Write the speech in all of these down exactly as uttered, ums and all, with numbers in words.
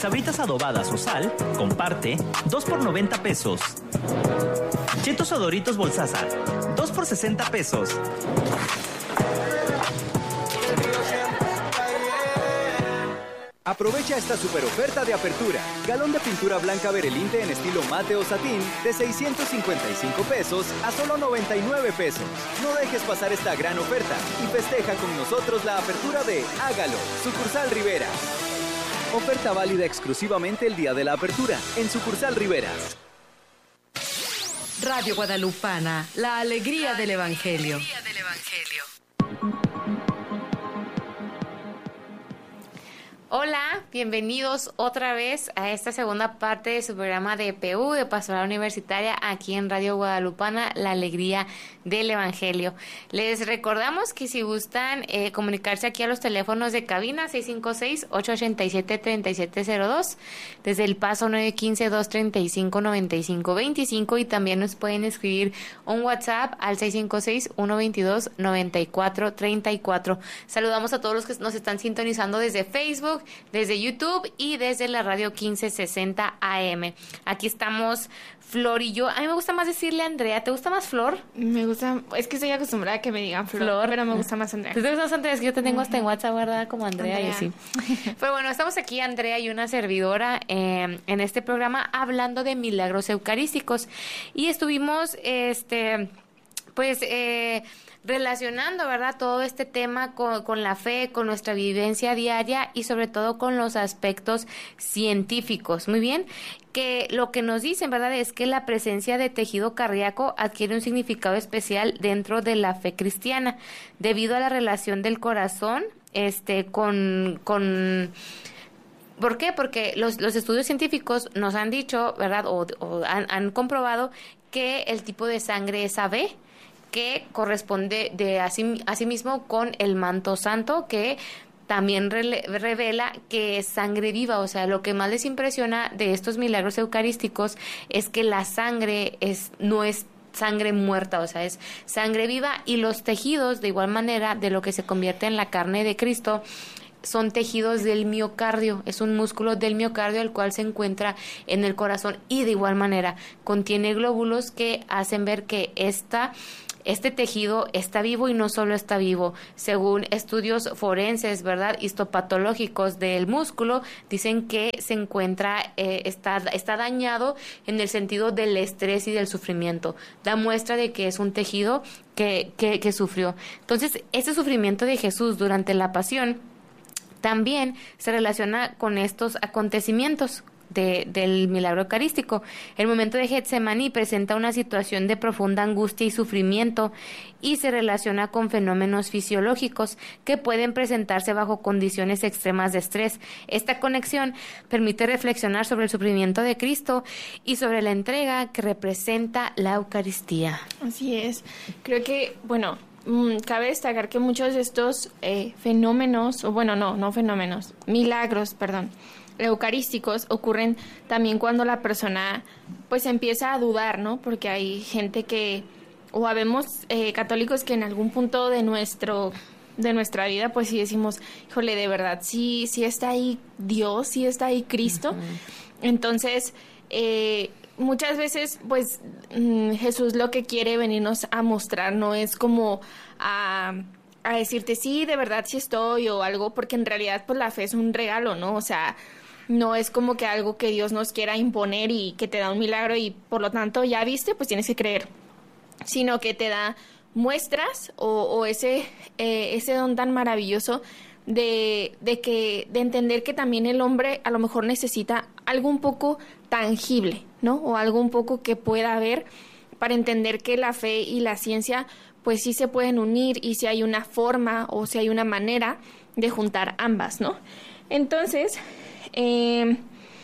Sabritas adobadas o sal, comparte, dos por noventa pesos. Chetos o Doritos Bolsaza, dos por sesenta pesos. Aprovecha esta super oferta de apertura. Galón de pintura blanca Berelinte en estilo mate o satín de seiscientos cincuenta y cinco pesos a solo noventa y nueve pesos. No dejes pasar esta gran oferta y festeja con nosotros la apertura de Hágalo, sucursal Rivera. Oferta válida exclusivamente el día de la apertura en sucursal Riveras. Radio Guadalupana, la alegría del Evangelio. Hola, bienvenidos otra vez a esta segunda parte de su programa de P U, de Pastoral Universitaria, aquí en Radio Guadalupana, la alegría del Evangelio. Les recordamos que si gustan eh, comunicarse aquí a los teléfonos de cabina seis cinco seis, ocho ocho siete, tres siete cero dos, desde El Paso nueve uno cinco, dos tres cinco, nueve cinco dos cinco, y también nos pueden escribir un WhatsApp al seis cinco seis, uno dos dos, nueve cuatro tres cuatro. Saludamos a todos los que nos están sintonizando desde Facebook, desde YouTube y desde la radio quince sesenta A M. Aquí estamos Flor y yo. A mí me gusta más decirle Andrea. ¿Te gusta más Flor? Me gusta, es que estoy acostumbrada a que me digan Flor, Flor. Pero me gusta más Andrea. ¿Te gusta más Andrea? Es que yo te tengo uh-huh. hasta en WhatsApp, ¿verdad? Como Andrea, Andrea. Y así. Pero bueno, estamos aquí Andrea y una servidora eh, en este programa hablando de milagros eucarísticos. Y estuvimos, este, pues, eh... relacionando, ¿verdad?, todo este tema con, con la fe, con nuestra vivencia diaria y sobre todo con los aspectos científicos. Muy bien, que lo que nos dicen, ¿verdad?, es que la presencia de tejido cardíaco adquiere un significado especial dentro de la fe cristiana, debido a la relación del corazón este con... con ¿Por qué? Porque los, los estudios científicos nos han dicho, ¿verdad?, o, o han, han comprobado que el tipo de sangre es A B, que corresponde de así, asimismo con el manto santo, que también rele, revela que es sangre viva. O sea, lo que más les impresiona de estos milagros eucarísticos es que la sangre es no es sangre muerta, o sea, es sangre viva, y los tejidos, de igual manera, de lo que se convierte en la carne de Cristo, son tejidos del miocardio, es un músculo del miocardio el cual se encuentra en el corazón, y de igual manera contiene glóbulos que hacen ver que esta Este tejido está vivo, y no solo está vivo. Según estudios forenses, ¿verdad?, histopatológicos del músculo, dicen que se encuentra, eh, está, está dañado en el sentido del estrés y del sufrimiento. Da muestra de que es un tejido que, que, que sufrió. Entonces, ese sufrimiento de Jesús durante la pasión también se relaciona con estos acontecimientos De, del milagro eucarístico. El momento de Getsemaní presenta una situación de profunda angustia y sufrimiento, y se relaciona con fenómenos fisiológicos que pueden presentarse bajo condiciones extremas de estrés. Esta conexión permite reflexionar sobre el sufrimiento de Cristo y sobre la entrega que representa la Eucaristía. Así es. Creo que, bueno, mmm, cabe destacar que muchos de estos eh, fenómenos, o bueno, no, no fenómenos, milagros, perdón, eucarísticos ocurren también cuando la persona pues empieza a dudar, ¿no? Porque hay gente que, o habemos eh, católicos que en algún punto de nuestro de nuestra vida pues sí decimos, híjole, de verdad, sí, sí está ahí Dios, sí está ahí Cristo. Uh-huh. Entonces, eh, muchas veces pues mmm, Jesús lo que quiere venirnos a mostrar no es como a... a decirte, sí, de verdad sí estoy, o algo, porque en realidad pues la fe es un regalo, ¿no? O sea, no es como que algo que Dios nos quiera imponer y que te da un milagro y por lo tanto ya viste, pues tienes que creer, sino que te da muestras o, o ese eh, ese don tan maravilloso de, de que de entender que también el hombre a lo mejor necesita algo un poco tangible, ¿no? O algo un poco que pueda ver, para entender que la fe y la ciencia pues sí se pueden unir, y si hay una forma o si hay una manera de juntar ambas, ¿no? Entonces, eh,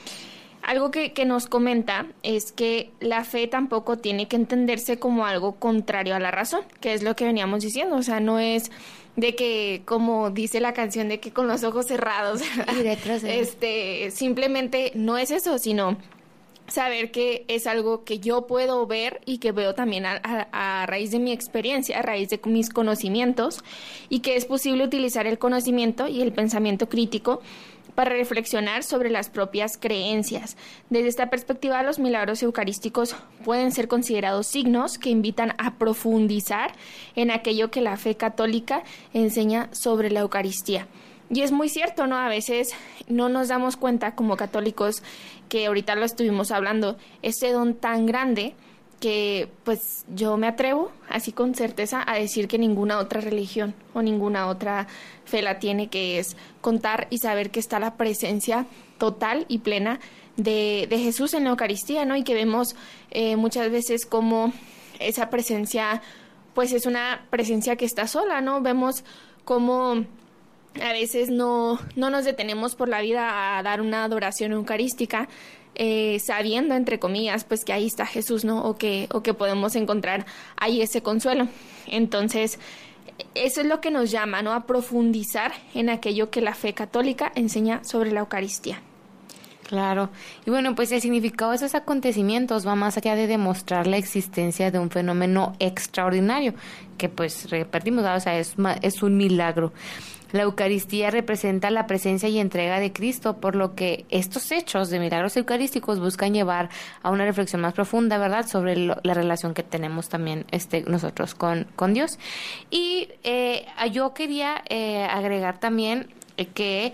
algo que, que nos comenta es que la fe tampoco tiene que entenderse como algo contrario a la razón, que es lo que veníamos diciendo. O sea, no es de que, como dice la canción, de que con los ojos cerrados, y detrás de este, simplemente no es eso, sino saber que es algo que yo puedo ver y que veo también a, a, a raíz de mi experiencia, a raíz de mis conocimientos, y que es posible utilizar el conocimiento y el pensamiento crítico para reflexionar sobre las propias creencias. Desde esta perspectiva, los milagros eucarísticos pueden ser considerados signos que invitan a profundizar en aquello que la fe católica enseña sobre la Eucaristía. Y es muy cierto, ¿no? A veces no nos damos cuenta como católicos, que ahorita lo estuvimos hablando, este don tan grande que pues yo me atrevo así con certeza a decir que ninguna otra religión o ninguna otra fe la tiene, que es contar y saber que está la presencia total y plena de, de Jesús en la Eucaristía, ¿no? Y que vemos eh, muchas veces como esa presencia pues es una presencia que está sola, ¿no? Vemos como a veces no, no nos detenemos por la vida a dar una adoración eucarística, eh, sabiendo, entre comillas, pues que ahí está Jesús, ¿no? O que, o que podemos encontrar ahí ese consuelo. Entonces, eso es lo que nos llama, ¿no? A profundizar en aquello que la fe católica enseña sobre la Eucaristía. Claro. Y bueno, pues el significado de esos acontecimientos va más allá de demostrar la existencia de un fenómeno extraordinario, que pues repetimos, o sea, es, es un milagro. La Eucaristía representa la presencia y entrega de Cristo, por lo que estos hechos de milagros eucarísticos buscan llevar a una reflexión más profunda, ¿verdad?, sobre lo, la relación que tenemos también este, nosotros con, con Dios. Y eh, yo quería eh, agregar también eh, que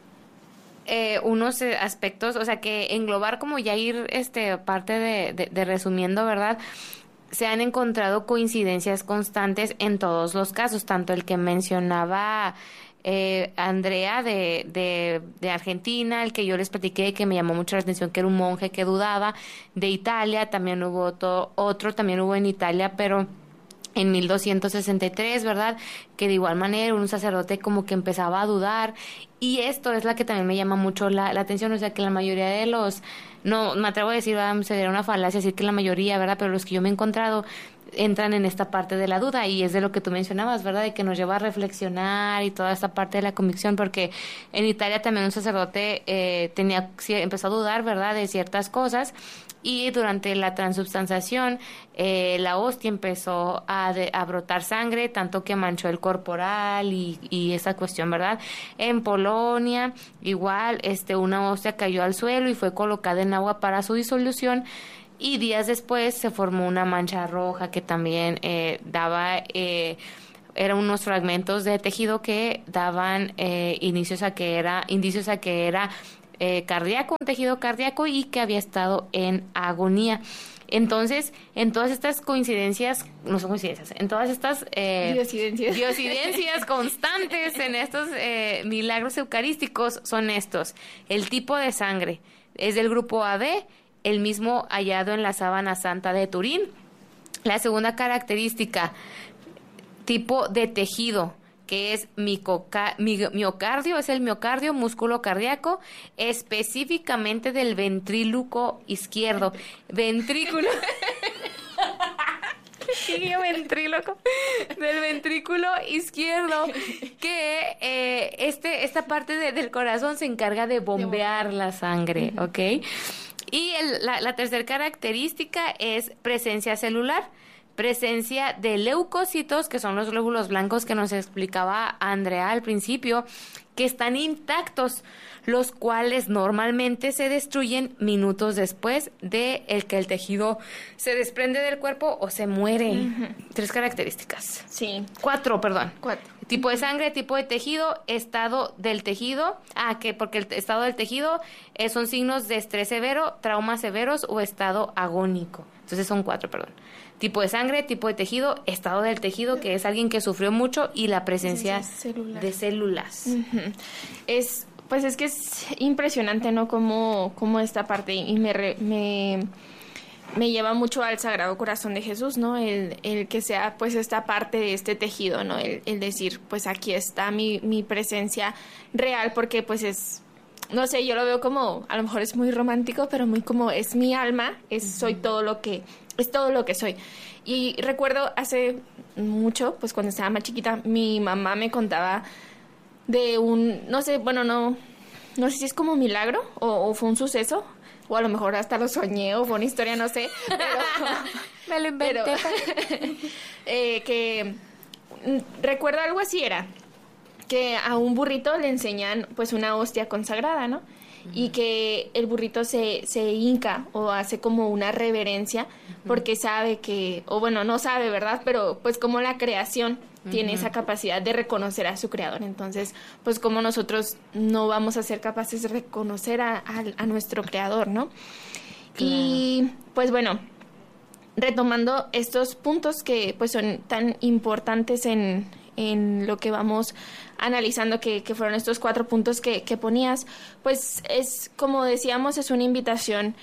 eh, unos aspectos, o sea, que englobar, como ya ir este parte de, de, de resumiendo, ¿verdad?, se han encontrado coincidencias constantes en todos los casos, tanto el que mencionaba eh, Andrea de, de, de Argentina, el que yo les platiqué, que me llamó mucho la atención, que era un monje que dudaba, de Italia, también hubo otro, otro también hubo en Italia, pero en mil doscientos sesenta y tres, ¿verdad?, que de igual manera un sacerdote como que empezaba a dudar, y esto es la que también me llama mucho la, la atención, o sea, que la mayoría de los, no me atrevo a decir, ¿verdad?, sería una falacia decir que la mayoría, ¿verdad?, pero los que yo me he encontrado entran en esta parte de la duda, y es de lo que tú mencionabas, ¿verdad?, de que nos lleva a reflexionar y toda esta parte de la convicción, porque en Italia también un sacerdote eh, tenía empezó a dudar, ¿verdad?, de ciertas cosas, y durante la transubstanciación eh, la hostia empezó a, de, a brotar sangre, tanto que manchó el corporal y, y esa cuestión, ¿verdad? En Polonia igual este una hostia cayó al suelo y fue colocada en agua para su disolución, y días después se formó una mancha roja que también eh, daba... Eh, eran unos fragmentos de tejido que daban eh, inicios a que era, indicios a que era eh, cardíaco, un tejido cardíaco, y que había estado en agonía. Entonces, en todas estas coincidencias, no son coincidencias, en todas estas eh, diosidencias. diosidencias constantes en estos eh, milagros eucarísticos son estos. El tipo de sangre es del grupo A B, el mismo hallado en la sábana santa de Turín. La segunda característica, tipo de tejido, que es micoca, mi, miocardio, es el miocardio, músculo cardíaco, específicamente del ventrículo izquierdo. Ventrículo. ventríloco del ventrículo izquierdo, que eh, este esta parte de, del corazón se encarga de bombear la sangre, ¿ok? Y el, la, la tercera característica es presencia celular, presencia de leucocitos, que son los glóbulos blancos que nos explicaba Andrea al principio, que están intactos, los cuales normalmente se destruyen minutos después de el que el tejido se desprende del cuerpo o se muere. Uh-huh. Tres características. Sí. Cuatro, perdón. Cuatro. Tipo de sangre, tipo de tejido, estado del tejido. Ah, que porque el estado del tejido eh, son signos de estrés severo, traumas severos o estado agónico. Entonces son cuatro, perdón. Tipo de sangre, tipo de tejido, estado del tejido, que es alguien que sufrió mucho, y la presencia celular. de células. Uh-huh. Es, pues es que es impresionante, ¿no? Como, como esta parte, y me, re, me, me lleva mucho al Sagrado Corazón de Jesús, ¿no? El, el que sea, pues, esta parte de este tejido, ¿no? El, el decir, pues, aquí está mi, mi presencia real, porque, pues, es... No sé, yo lo veo como, a lo mejor es muy romántico, pero muy como, es mi alma, es uh-huh. soy todo lo que, es todo lo que soy. Y recuerdo hace mucho, pues cuando estaba más chiquita, mi mamá me contaba de un, no sé, bueno, no, no sé si es como milagro o, o fue un suceso, o a lo mejor hasta lo soñé o fue una historia, no sé, pero... Me lo inventé. Pero, eh, que recuerdo algo así era, que a un burrito le enseñan pues una hostia consagrada, ¿no? Uh-huh. Y que el burrito se, se hinca o hace como una reverencia uh-huh. porque sabe que, o bueno, no sabe, ¿verdad? Pero pues como la creación uh-huh. tiene esa capacidad de reconocer a su creador. Entonces, pues como nosotros no vamos a ser capaces de reconocer a, a, a nuestro creador, ¿no? Claro. Y pues bueno, retomando estos puntos que pues son tan importantes en, en lo que vamos analizando, que, que fueron estos cuatro puntos que, que ponías, pues es, como decíamos, es una invitación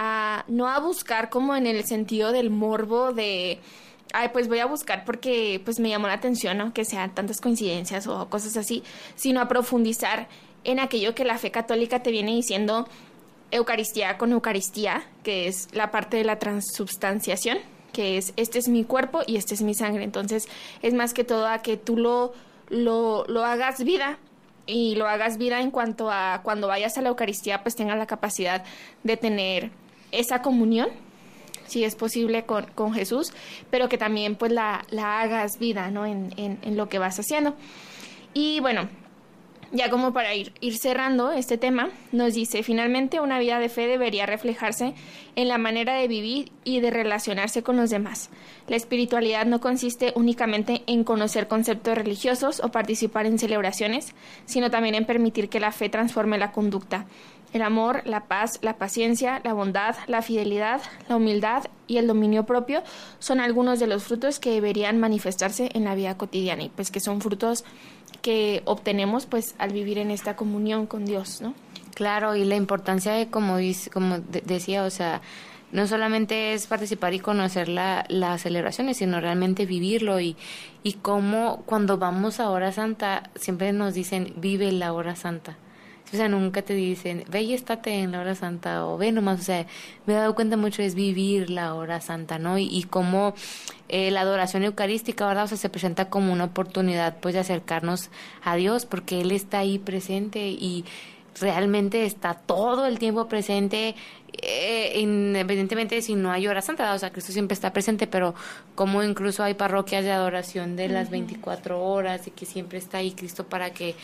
a no a buscar como en el sentido del morbo de, ay, pues voy a buscar porque pues me llamó la atención, ¿no? Que sean tantas coincidencias o cosas así, sino a profundizar en aquello que la fe católica te viene diciendo, Eucaristía con Eucaristía, que es la parte de la transubstanciación, que es, este es mi cuerpo y este es mi sangre. Entonces, es más que todo a que tú lo, lo, lo hagas vida, y lo hagas vida en cuanto a cuando vayas a la Eucaristía, pues tengas la capacidad de tener esa comunión, si es posible, con, con Jesús, pero que también pues la, la hagas vida, ¿no? En, en, en lo que vas haciendo. Y bueno, ya como para ir, ir cerrando este tema, nos dice, finalmente una vida de fe debería reflejarse en la manera de vivir y de relacionarse con los demás. La espiritualidad no consiste únicamente en conocer conceptos religiosos o participar en celebraciones, sino también en permitir que la fe transforme la conducta. El amor, la paz, la paciencia, la bondad, la fidelidad, la humildad y el dominio propio son algunos de los frutos que deberían manifestarse en la vida cotidiana, y pues que son frutos que obtenemos pues al vivir en esta comunión con Dios, ¿no? Claro, y la importancia de, como, dice, como de, decía, o sea, no solamente es participar y conocer la, las celebraciones, sino realmente vivirlo, y, y cómo cuando vamos a hora santa siempre nos dicen, vive la hora santa. O sea, nunca te dicen, ve y estate en la hora santa, o ve nomás, o sea, me he dado cuenta mucho es vivir la hora santa, ¿no? Y, y cómo eh, la adoración eucarística, ¿verdad? O sea, se presenta como una oportunidad, pues, de acercarnos a Dios, porque Él está ahí presente y realmente está todo el tiempo presente, eh, independientemente de si no hay hora santa, ¿verdad? O sea, Cristo siempre está presente, pero como incluso hay parroquias de adoración de las veinticuatro horas y que siempre está ahí Cristo para que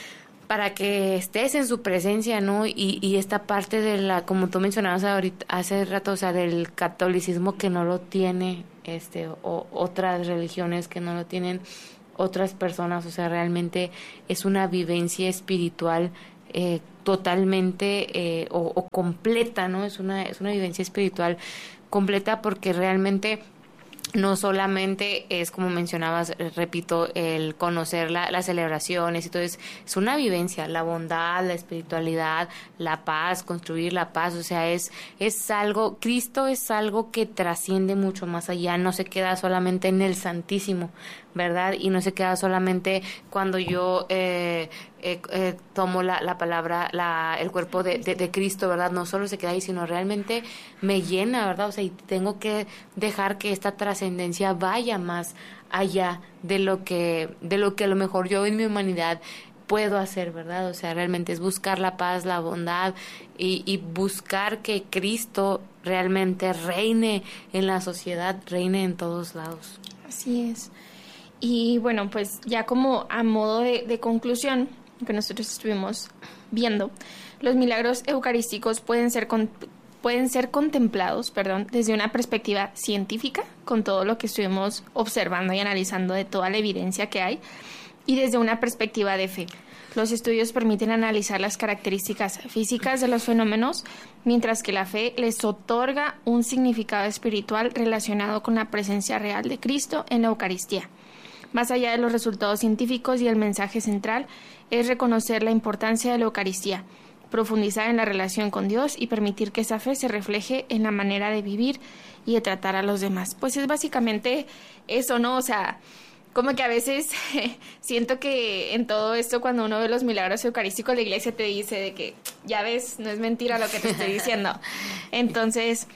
para que estés en su presencia, ¿no? Y, y esta parte de la, como tú mencionabas ahorita, hace rato, o sea, del catolicismo que no lo tiene, este, o otras religiones que no lo tienen otras personas, o sea, realmente es una vivencia espiritual eh, totalmente eh, o, o completa, ¿no? Es una, es una vivencia espiritual completa, porque realmente no solamente es, como mencionabas, repito, el conocer la, las celebraciones y todo, es, es una vivencia, la bondad, la espiritualidad, la paz, construir la paz, o sea, es, es algo, Cristo es algo que trasciende mucho más allá, no se queda solamente en el Santísimo, ¿verdad? Y no se queda solamente cuando yo eh, eh, eh, tomo la, la palabra, la, el cuerpo de, de, de Cristo, ¿verdad? No solo se queda ahí, sino realmente me llena, ¿verdad? O sea, y tengo que dejar que esta trascendencia vaya más allá de lo que, de lo que a lo mejor yo en mi humanidad puedo hacer, ¿verdad? O sea, realmente es buscar la paz, la bondad y, y buscar que Cristo realmente reine en la sociedad, reine en todos lados. Así es. Y bueno, pues ya como a modo de, de conclusión, que nosotros estuvimos viendo, los milagros eucarísticos pueden ser con, pueden ser contemplados, perdón, desde una perspectiva científica, con todo lo que estuvimos observando y analizando de toda la evidencia que hay, y desde una perspectiva de fe. Los estudios permiten analizar las características físicas de los fenómenos, mientras que la fe les otorga un significado espiritual relacionado con la presencia real de Cristo en la Eucaristía. Más allá de los resultados científicos y el mensaje central es reconocer la importancia de la Eucaristía, profundizar en la relación con Dios y permitir que esa fe se refleje en la manera de vivir y de tratar a los demás. Pues es básicamente eso, ¿no? O sea, como que a veces siento que en todo esto, cuando uno ve los milagros eucarísticos, la iglesia te dice de que, ya ves, no es mentira lo que te estoy diciendo. Entonces,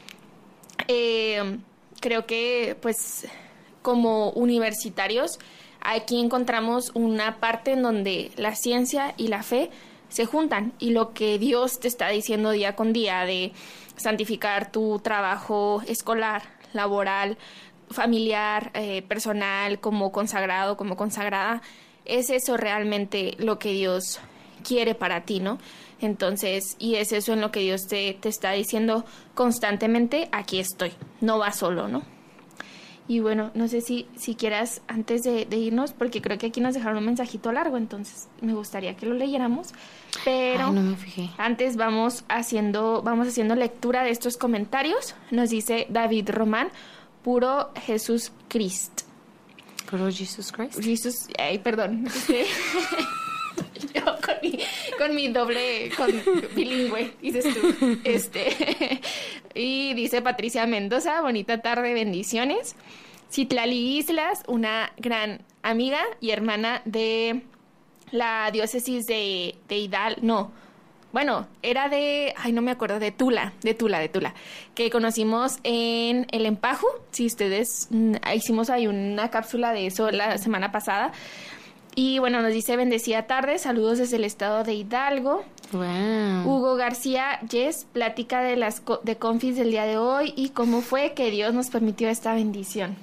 eh, creo que, pues, como universitarios, aquí encontramos una parte en donde la ciencia y la fe se juntan, y lo que Dios te está diciendo día con día de santificar tu trabajo escolar, laboral, familiar, eh, personal, como consagrado, como consagrada, es eso realmente lo que Dios quiere para ti, ¿no? Entonces, y es eso en lo que Dios te, te está diciendo constantemente, aquí estoy, no vas solo, ¿no? Y bueno, no sé si, si quieras, antes de, de irnos, porque creo que aquí nos dejaron un mensajito largo, entonces me gustaría que lo leyéramos, pero Ay, no me fijé. Antes vamos haciendo, vamos haciendo lectura de estos comentarios. Nos dice David Román, puro Jesús Christ. ¿Puro Jesus Christ? Jesús, ay, perdón. Yo con mi, con mi doble, con bilingüe, dices tú. Este, y dice Patricia Mendoza, bonita tarde, bendiciones. Citlali Islas, una gran amiga y hermana de la diócesis de, de Hidal, no, bueno, era de, ay, no me acuerdo, de Tula, de Tula, de Tula, que conocimos en el Empaju. Si ustedes, mm, hicimos ahí una cápsula de eso la semana pasada. Y bueno, nos dice bendecida tarde, saludos desde el estado de Hidalgo. Wow. Hugo García, Yes, plática de las co- de confis del día de hoy y cómo fue que Dios nos permitió esta bendición.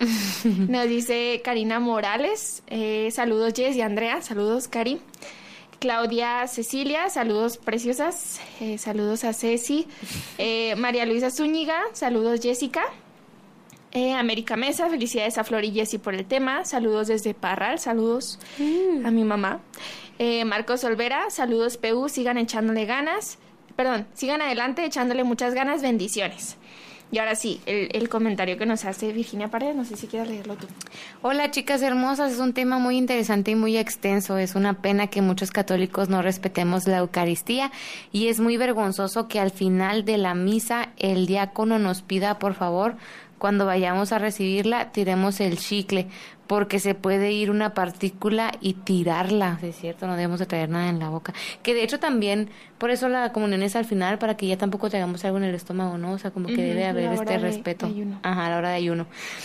Nos dice Karina Morales, eh, saludos Yes y Andrea, saludos Cari. Claudia Cecilia, saludos preciosas, eh, saludos a Ceci. Eh, María Luisa Zúñiga, saludos Jessica. Eh, América Mesa, felicidades a Flor y Jessy por el tema. Saludos desde Parral, saludos mm. a mi mamá. Eh, Marcos Olvera, saludos P U, sigan echándole ganas. Perdón, sigan adelante echándole muchas ganas, bendiciones. Y ahora sí, el, el comentario que nos hace Virginia Paredes, no sé si quieres leerlo tú. Hola chicas hermosas, es un tema muy interesante y muy extenso. Es una pena que muchos católicos no respetemos la Eucaristía y es muy vergonzoso que al final de la misa el diácono nos pida, por favor, cuando vayamos a recibirla, tiremos el chicle, porque se puede ir una partícula y tirarla, ¿sí es cierto? No debemos de traer nada en la boca. Que de hecho también, por eso la comunión es al final, para que ya tampoco traigamos algo en el estómago, ¿no? O sea, como que uh-huh, debe haber este respeto. Ayuno. Ajá, a la hora de ayuno.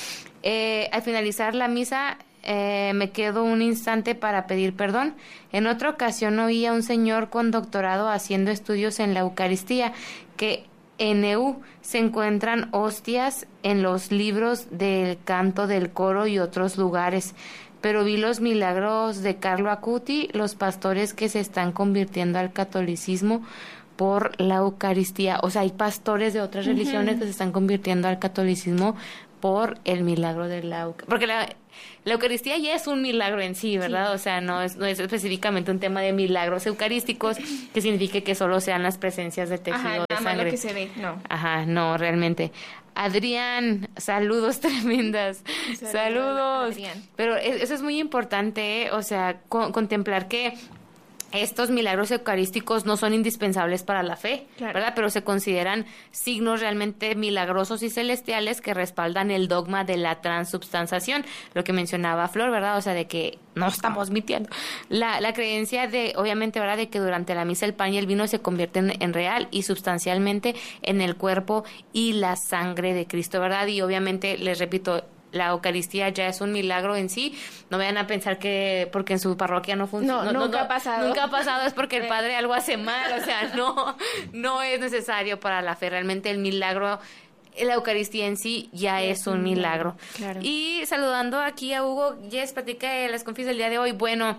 Eh, al finalizar la misa, eh, me quedo un instante para pedir perdón. En otra ocasión oí a un señor con doctorado haciendo estudios en la Eucaristía, que en E U se encuentran hostias en los libros del canto del coro y otros lugares, pero vi los milagros de Carlo Acuti, los pastores que se están convirtiendo al catolicismo por la Eucaristía. O sea, hay pastores de otras uh-huh. religiones que se están convirtiendo al catolicismo por el milagro de la Eucaristía. Porque la, la Eucaristía ya es un milagro en sí, ¿verdad? Sí. O sea, no es, no es específicamente un tema de milagros eucarísticos que signifique que solo sean las presencias de tejido Ajá, de sangre. Lo que se ve, no. Ajá, no, realmente. Adrián, saludos tremendas. Saludos. saludos. Adrián. Pero eso es muy importante, ¿eh? O sea, co- contemplar que estos milagros eucarísticos no son indispensables para la fe, claro. ¿verdad? Pero se consideran signos realmente milagrosos y celestiales que respaldan el dogma de la transubstanciación, lo que mencionaba Flor, ¿verdad? O sea, de que no estamos mintiendo. La, la creencia de, obviamente, ¿verdad? De que durante la misa el pan y el vino se convierten en real y sustancialmente en el cuerpo y la sangre de Cristo, ¿verdad? Y obviamente, les repito, la Eucaristía ya es un milagro en sí. No vayan a pensar que porque en su parroquia no funciona. No, no, nunca no, ha pasado. Nunca ha pasado, es porque el padre algo hace mal. O sea, no, no es necesario para la fe. Realmente el milagro, la Eucaristía en sí ya es, es un milagro. Claro. Y saludando aquí a Hugo, Yes, platica de las confis del día de hoy. Bueno,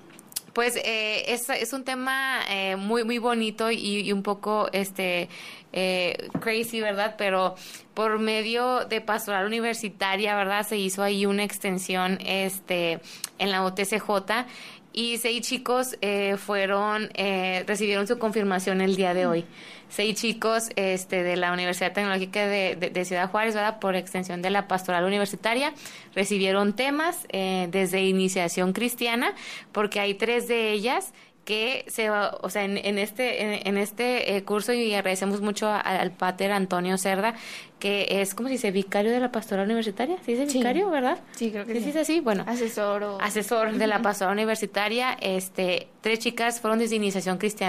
pues eh, es, es un tema eh, muy muy bonito y, y un poco este eh, crazy, ¿verdad? Pero por medio de Pastoral Universitaria, ¿verdad? Se hizo ahí una extensión este en la O T C J y seis chicos eh, fueron eh, recibieron su confirmación el día de hoy. Seis chicos este de la Universidad Tecnológica de, de, de Ciudad Juárez, ¿verdad? Por extensión de la Pastoral Universitaria, recibieron temas eh, desde iniciación cristiana, porque hay tres de ellas que se va, o sea, en, en este en, en este eh, curso, y agradecemos mucho a, al pater Antonio Cerda, que es, ¿cómo se dice? Vicario de la Pastoral Universitaria. ¿Sí dice vicario, sí. verdad? Sí, creo que sí. ¿Sí es así? Bueno. Asesor o... Asesor de la Pastoral Universitaria. Este, tres chicas fueron desde iniciación cristiana.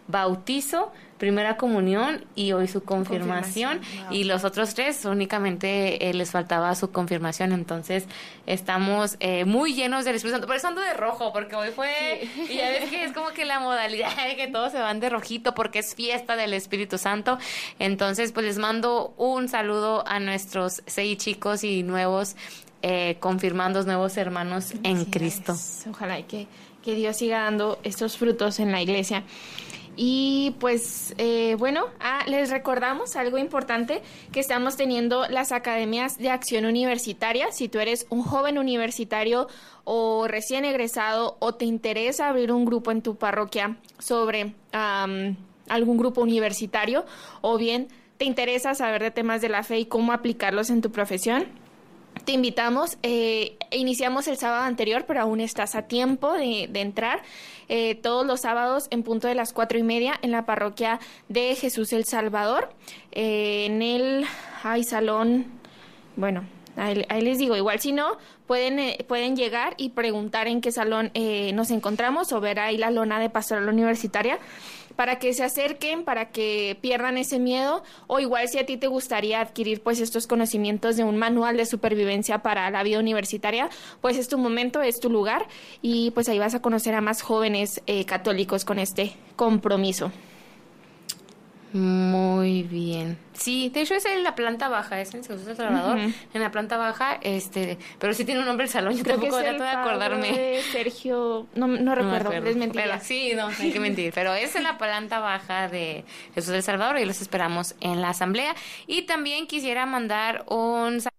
bautizo, primera comunión y hoy su confirmación, confirmación. Wow. Y los otros tres únicamente eh, les faltaba su confirmación. Entonces estamos eh, muy llenos del Espíritu Santo. Por eso ando de rojo, porque hoy fue, sí. Y ya ves que es como que la modalidad de que todos se van de rojito porque es fiesta del Espíritu Santo. Entonces pues les mando un saludo a nuestros seis chicos y nuevos eh, confirmandos, nuevos hermanos en Cristo. Ojalá y que, que Dios siga dando estos frutos en la iglesia. Y pues eh, bueno, ah, les recordamos algo importante, que estamos teniendo las academias de acción universitaria. Si tú eres un joven universitario o recién egresado o te interesa abrir un grupo en tu parroquia sobre um, algún grupo universitario, o bien te interesa saber de temas de la fe y cómo aplicarlos en tu profesión, te invitamos. Eh, iniciamos el sábado anterior, pero aún estás a tiempo de, de entrar. Eh, todos los sábados en punto de las cuatro y media en la parroquia de Jesús el Salvador, eh, en el hay salón, bueno, ahí, ahí les digo, igual si no, pueden, eh, pueden llegar y preguntar en qué salón eh, nos encontramos, o ver ahí la lona de Pastoral Universitaria, para que se acerquen, para que pierdan ese miedo, o igual si a ti te gustaría adquirir pues estos conocimientos de un manual de supervivencia para la vida universitaria, pues es tu momento, es tu lugar, y pues ahí vas a conocer a más jóvenes eh, católicos con este compromiso. Muy bien. Sí, de hecho es en la planta baja, es en Jesús el Salvador, uh-huh. En la planta baja, este, pero sí tiene un nombre el salón, yo Creo tampoco que es trato de acordarme. De Sergio, no, no recuerdo, no les mentira. Pero, sí, no, hay que mentir, pero es en la planta baja de Jesús el Salvador y los esperamos en la asamblea. Y también quisiera mandar un